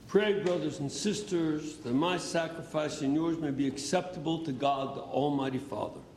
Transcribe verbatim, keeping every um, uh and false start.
Pray, brothers and sisters, that my sacrifice and yours may be acceptable to God, the Almighty Father.